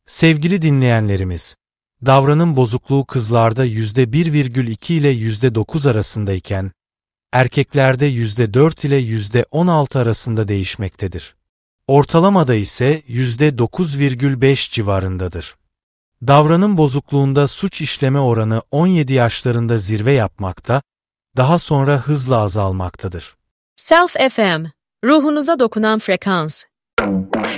Sevgili dinleyenlerimiz, davranım bozukluğu kızlarda %1,2 ile %9 arasındayken, erkeklerde %4 ile %16 arasında değişmektedir. Ortalamada ise %9,5 civarındadır. Davranım bozukluğunda suç işleme oranı 17 yaşlarında zirve yapmakta, daha sonra hızla azalmaktadır. Self FM, ruhunuza dokunan frekans.